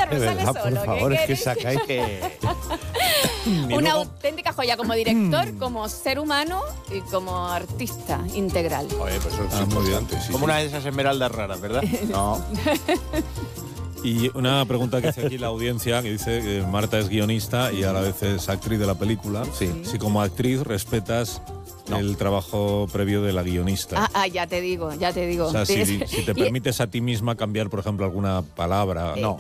Carlos, sale verdad, solo. por favor, es que sacáis Una auténtica joya como director, como ser humano y como artista integral. Oye, pues eso es muy bien. importante, sí, Como sí. una de esas esmeraldas raras, ¿verdad? No. Y una pregunta que hace aquí la audiencia, que dice que Marta es guionista y a la vez es actriz de la película. Sí. Si como actriz respetas el trabajo previo de la guionista. Ya te digo. O sea, si te permites a ti misma cambiar, por ejemplo, alguna palabra. No.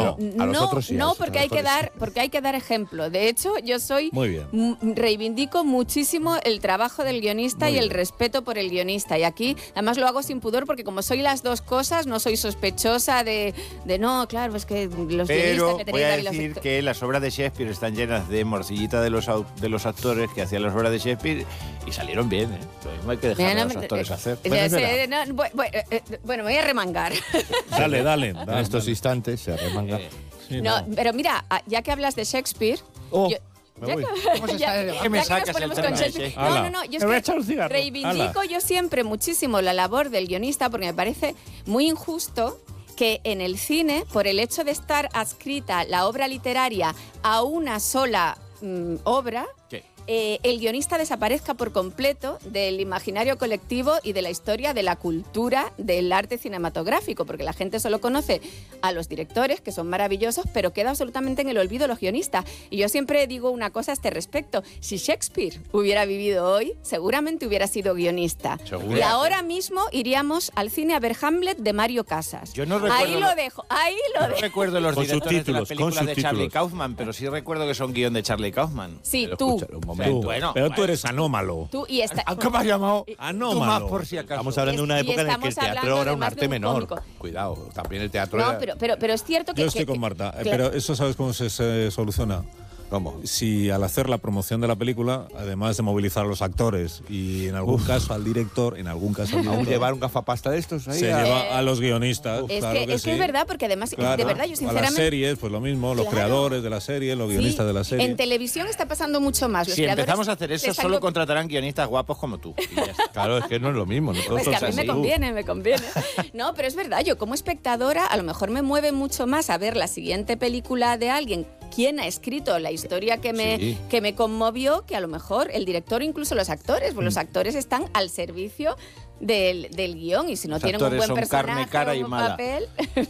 A los otros sí. No, a porque los hay que dar ejemplo. De hecho, yo Muy bien. reivindico muchísimo el trabajo del guionista Muy y el bien. respeto por el guionista. Y aquí, además, lo hago sin pudor porque como soy las dos cosas, no soy sospechosa de no, claro, es que los Pero guionistas me tenéis voy a David decir los- que las obras de Shakespeare están llenas de morcilla de los actores que hacían las obras de Shakespeare y salieron bien, ¿eh? Lo mismo hay que dejar a los actores hacer. Bueno, me voy a remangar. Dale. En estos instantes se arremanga. Sí, No, pero mira, ya que hablas de Shakespeare... Oh, yo- me ya voy. que- ¿Cómo se ya- está de- ya ¿Qué me que nos sacas el ponemos tema con de Shakespeare. Shakespeare? No, yo es Me voy a que echar un cigarro. reivindico yo siempre muchísimo la labor del guionista porque me parece muy injusto que en el cine, por el hecho de estar adscrita la obra literaria a una sola obra, ¿Qué? el guionista desaparezca por completo del imaginario colectivo y de la historia de la cultura del arte cinematográfico, porque la gente solo conoce a los directores, que son maravillosos, pero queda absolutamente en el olvido los guionistas. Y yo siempre digo una cosa a este respecto. Si Shakespeare hubiera vivido hoy, seguramente hubiera sido guionista. Seguro. Y ahora mismo iríamos al cine a ver Hamlet de Mario Casas. Yo no recuerdo ahí lo dejo. No recuerdo los Con directores de las subtítulos, con películas de Charlie subtítulos. Kaufman, pero sí recuerdo que son guión de Charlie Kaufman. Sí, Pero tú. escucha, un momento. Bueno, Pero tú eres anómalo. Tú y esta... ¿Cómo has llamado? Anómalo. Tú más por si acaso. Estamos hablando de una Y época en la que el estamos teatro hablando era un además de arte un menor. cómico. Cuidado, también el teatro No, era... pero es cierto que... Yo estoy que- con Marta, que- pero eso ¿sabes cómo se soluciona? ¿Cómo? Si al hacer la promoción de la película, además de movilizar a los actores y en algún caso al director, ¿Aún llevar un gafapasta de estos ahí? se lleva a los guionistas. Es claro que sí. es verdad, porque además, Claro. de verdad, yo A las sinceramente... series, pues lo mismo, los Claro. creadores de la serie, los guionistas de la serie. En televisión está pasando mucho más. Los Si creadores empezamos a hacer se eso, están solo co- contratarán guionistas guapos como tú. Y ya está. Claro, es que no es lo mismo. ¿no? Pues que a mí Todos me así. conviene. No, pero es verdad, yo como espectadora a lo mejor me mueve mucho más a ver la siguiente película de alguien, quién ha escrito la historia que Sí. me conmovió, que a lo mejor el director o incluso los actores, pues los actores están al servicio del guión y si no Los tienen un actores buen son personaje carne, cara o y un mala. papel...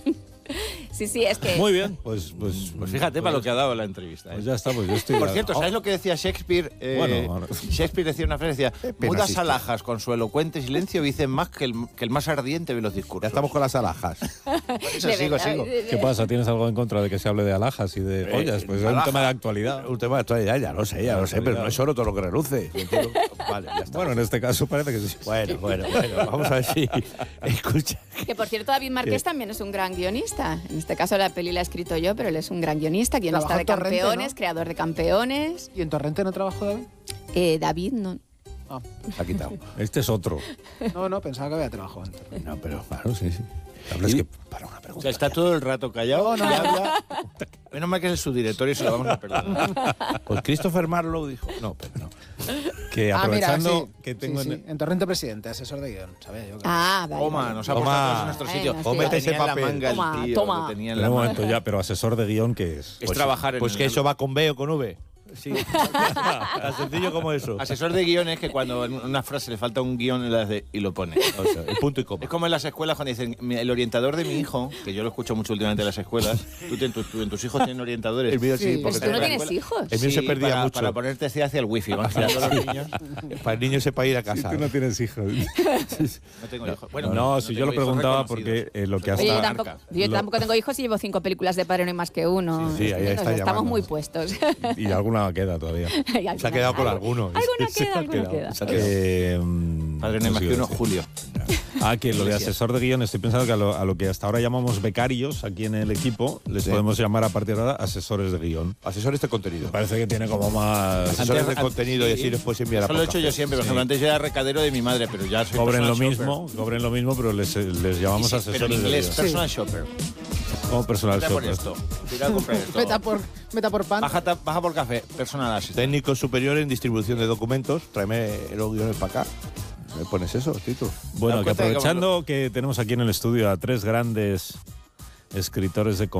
Sí, es que... Muy bien, pues Fíjate para lo que ha dado la entrevista. ¿eh? Pues ya está, pues yo estoy... Por cierto, ¿sabes lo que decía Shakespeare? Bueno, ahora- Shakespeare decía una frase, decía, pena mudas existe. alhajas con su elocuente silencio dicen más que el más ardiente de los Ya discursos. estamos con las alhajas. Eso, de sigo. verdad, ¿Qué pasa? ¿Tienes algo en contra de que se hable de alhajas y de joyas? Pues es un alhaja. tema de actualidad. Un tema de actualidad, ya lo sé, pero no es oro todo lo que reluce. Entiendo. Vale, ya está. Bueno, en este caso parece que sí. Bueno, vamos a ver si... Escucha. Que por cierto, David Márquez también es un gran guionista. En este caso la peli la he escrito yo, pero él es un gran guionista, guionista Trabajó de en Torrente, campeones, ¿no? creador de campeones. ¿Y en Torrente no trabajó David? David, no. Ah. Se ha quitado. Este es otro. No, pensaba que había trabajado en Torrente. No, pero claro, sí. Habla, es que para una O pregunta. sea, está todo el rato callado. y habla. Menos mal que es el subdirector y se lo vamos a perdonar. Pues Christopher Marlowe dijo... No, pero no. Que Ah, mira, aprovechando sí. que tengo... Sí. En Torrente Presidente, asesor de guión. ¿Sabes? Yo creo. Vale. Toma, vale. nos ha Toma. puesto a todos en nuestro sitio. Bueno, Cómete Lo ese tenía en la papel. manga el Toma, tío, toma. lo tenía en Pero la un manga. momento ya, pero asesor de guión, ¿qué es? Es trabajar en Pues que eso va con B o con V. Sí. Tan sencillo como eso. Asesor de guión es que cuando en una frase le falta un guión y lo pone. O sea, el punto y coma. Es como en las escuelas cuando dicen, el orientador de mi hijo, que yo lo escucho mucho últimamente en las escuelas, tú en tus hijos tienen orientadores. El mío sí, Pero porque tú no en la tienes escuela- hijos. El mío se perdía para, mucho. Para ponerte hacia el wifi, van girando los niños. Para el niño sepa ir a casa. Tú no tienes hijos. No tengo hijos. Bueno, No, si yo tengo lo hijos preguntaba reconocidos. porque lo que Oye, yo hasta... tampoco, yo tampoco tengo hijos y llevo 5 películas de Padre No hay más que uno. Sí, ahí está Estamos llamando. muy puestos. Y alguna queda todavía. Se ha quedado con alguno. Alguna queda. Padre No hay más que uno, Julio. Que lo de asesor de guión, estoy pensando que a lo que hasta ahora llamamos becarios aquí en el equipo, les podemos llamar a partir de ahora asesores de guión. Asesores de contenido. Parece que tiene como más... Asesores de Antes- contenido y así les puedes enviar a Eso lo he hecho podcast. yo siempre. Por ejemplo, antes yo era recadero de mi madre, pero ya soy Cobren lo personal mismo, pero les llamamos shopper. asesores Pero en de inglés, guión. personal shopper. Como personal Vete por shopper. esto. Tira a comprar esto. Meta por pan. Baja por café. Personal assistant. Técnico superior en distribución de documentos. Tráeme los guiones para acá. ¿Me pones eso, Tito? Bueno, Me que das cuenta de que aprovechando que tenemos aquí en el estudio a 3 grandes escritores de